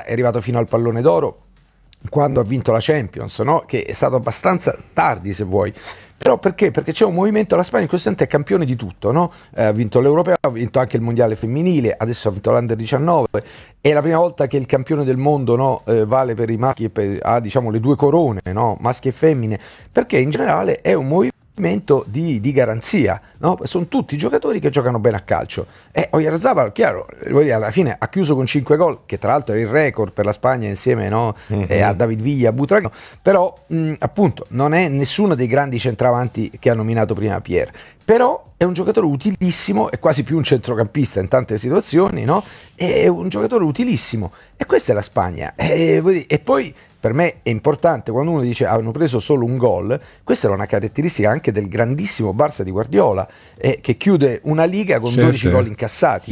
è arrivato fino al pallone d'oro quando ha vinto la Champions, no? Che è stato abbastanza tardi, se vuoi. Però perché? Perché c'è un movimento, la Spagna in questo momento è campione di tutto, no? Ha vinto l'Europeo, ha vinto anche il Mondiale femminile, adesso ha vinto l'Under 19, è la prima volta che il campione del mondo, no, vale per i maschi, ha diciamo le due corone, no? Maschi e femmine, perché in generale è un movimento di garanzia, no? Sono tutti giocatori che giocano bene a calcio. Oyarzabal, chiaro, alla fine ha chiuso con 5 gol, che tra l'altro è il record per la Spagna insieme, no? A David Villa, a Butragueño, però appunto non è nessuno dei grandi centravanti che ha nominato prima Pierre, però è un giocatore utilissimo, è quasi più un centrocampista in tante situazioni, no? È un giocatore utilissimo, e questa è la Spagna. E poi per me è importante quando uno dice hanno preso solo un gol, questa era una caratteristica anche del grandissimo Barça di Guardiola, che chiude una liga con 12 gol incassati.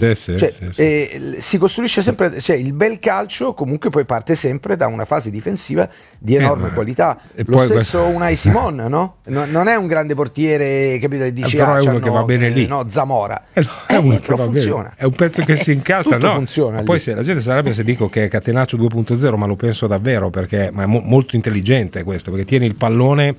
Si costruisce sempre, cioè il bel calcio comunque poi parte sempre da una fase difensiva di enorme qualità. Lo stesso Unai Simon, no? Non è un grande portiere, capito, che dice però è uno che va bene lì. No, Zamora. È uno che va bene. È un pezzo che si incastra, no? Funziona. Poi se la gente si arrabbia se dico che è Catenaccio 2.0, ma lo penso davvero, perché ma è molto intelligente questo, perché tieni il pallone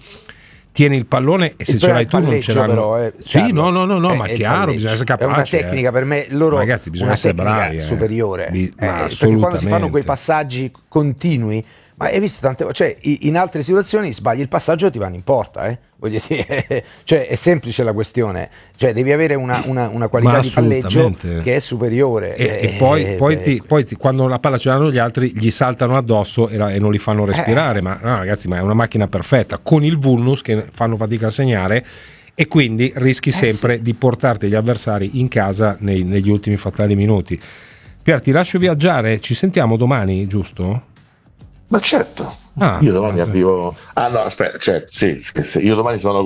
e se ce l'hai tu non ce l'hanno. Però, sì, no, ma è chiaro, bisogna essere capaci. È una tecnica per me, loro, ragazzi, bisogna essere bravi, superiore. Assolutamente. Perché quando si fanno quei passaggi continui, ma hai visto tante volte, cioè in altre situazioni sbagli il passaggio e ti vanno in porta, voglio dire, cioè è semplice la questione, cioè devi avere una qualità di palleggio che è superiore, e poi quando la palla ce l'hanno gli altri gli saltano addosso e non li fanno respirare, ma no, ragazzi, ma è una macchina perfetta, con il vulnus che fanno fatica a segnare, e quindi rischi sempre di portarti gli avversari in casa negli ultimi fatali minuti. Pier, ti lascio viaggiare, ci sentiamo domani, giusto? Ma certo, io domani arrivo. No, aspetta, certo, sì, io domani sono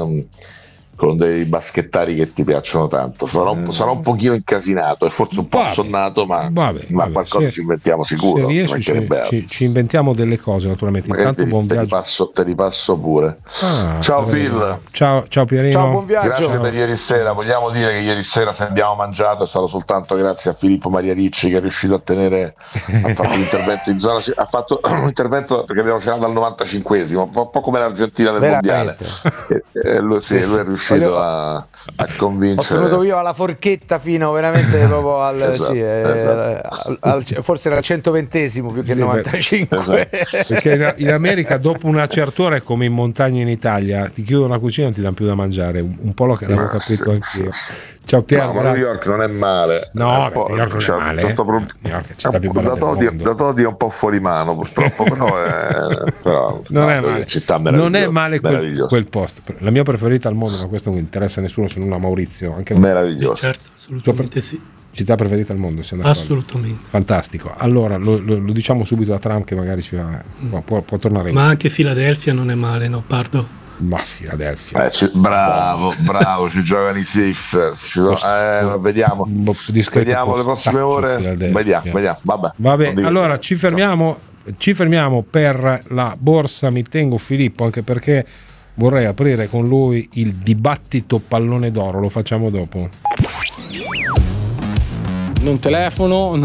con dei baschettari che ti piacciono tanto. Sarò un pochino incasinato e forse un po' assonnato, ma qualcosa ci inventiamo sicuro. Se riesci, ci inventiamo delle cose, naturalmente. Intanto buon viaggio. Te li passo pure. Ciao Phil. Ciao Pierino. Ciao, buon viaggio. Grazie per ieri sera. Vogliamo dire che ieri sera, se abbiamo mangiato, è stato soltanto grazie a Filippo Maria Ricci, che è riuscito a fatto l'intervento in zona. Ha fatto un intervento perché abbiamo cenato al 95esimo, un po' come l'Argentina del mondiale. Lui è riuscito a convincere. Ho tenuto io alla forchetta fino veramente proprio forse era al 120esimo più che il 95. Perché in America dopo una certa ora è come in montagna in Italia, ti chiudono la cucina e non ti danno più da mangiare, un po' l'avevo capito anch'io. Ciao Pier, ma New York non è male. No, New York non è male. Da Todi è un po' fuori mano purtroppo, però non è male. Città non è male quel posto. La mia preferita al mondo, ma questo non interessa a nessuno se non a Maurizio. Anche meraviglioso. Certo, assolutamente sì. Città preferita al mondo, assolutamente. Fantastico. Allora lo diciamo subito a Trump che magari può tornare. Ma anche Philadelphia non è male, no? Pardo. Ma Philadelphia, bravo, ci giocano i Sixers. Vediamo le prossime ore. Vediamo. Vabbè, allora ci fermiamo per la borsa. Mi tengo Filippo, anche perché vorrei aprire con lui il dibattito pallone d'oro. Lo facciamo dopo. Non telefono,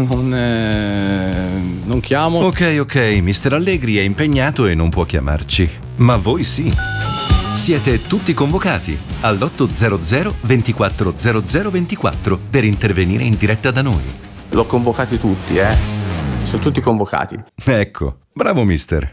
non chiamo. Ok, Mister Allegri è impegnato e non può chiamarci, ma voi sì. Siete tutti convocati all'800 24 00 24 per intervenire in diretta da noi. L'ho convocati tutti, sono tutti convocati. Ecco, bravo mister.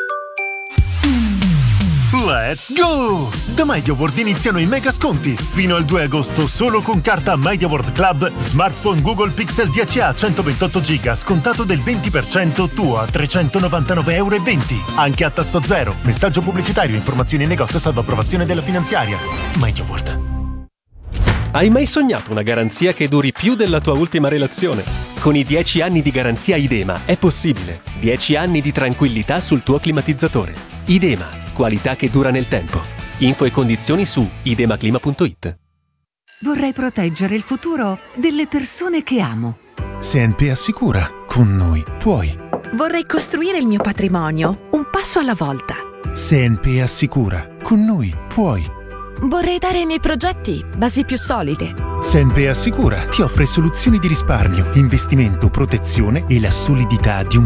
Let's go! Da MediaWorld iniziano i mega sconti. Fino al 2 agosto solo con carta MediaWorld Club, smartphone Google Pixel 10a 128 GB scontato del 20%, tuo a €399,20. Anche a tasso zero. Messaggio pubblicitario, informazioni in negozio salvo approvazione della finanziaria. MediaWorld. Hai mai sognato una garanzia che duri più della tua ultima relazione? Con i 10 anni di garanzia Idema è possibile. 10 anni di tranquillità sul tuo climatizzatore. Idema, qualità che dura nel tempo. Info e condizioni su idemaclima.it. Vorrei proteggere il futuro delle persone che amo. CNP Assicura. Con noi puoi. Vorrei costruire il mio patrimonio, un passo alla volta. CNP Assicura. Con noi puoi. Vorrei dare ai miei progetti basi più solide. CNP Assicura ti offre soluzioni di risparmio, investimento, protezione e la solidità di un